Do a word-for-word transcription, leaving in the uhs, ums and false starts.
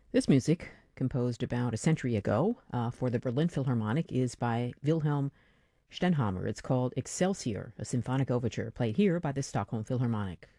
This music, composed about a century ago uh, for the Berlin Philharmonic, is by Wilhelm Stenhamer. It's called Excelsior, a symphonic overture, played here by the Stockholm Philharmonic.